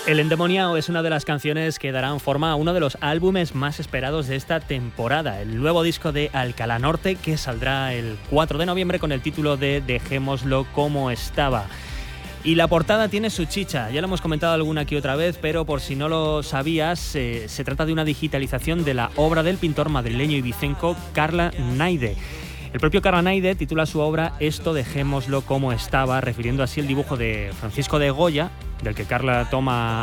El endemoniado es una de las canciones que darán forma a uno de los álbumes más esperados de esta temporada, el nuevo disco de Alcalá Norte, que saldrá el 4 de noviembre con el título de Dejémoslo como estaba. Y la portada tiene su chicha, ya lo hemos comentado alguna que otra vez, pero por si no lo sabías, se trata de una digitalización de la obra del pintor madrileño ibicenco Carla Naide. El propio Carla Naide titula su obra Esto dejémoslo como estaba, refiriendo así el dibujo de Francisco de Goya, del que Carla toma